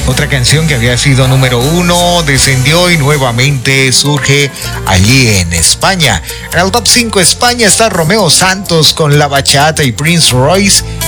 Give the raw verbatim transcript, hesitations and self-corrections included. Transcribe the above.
Otra canción que había sido número uno descendió y nuevamente surge allí en España. En el top cinco España está Romeo Santos con La Bachata y Prince Royce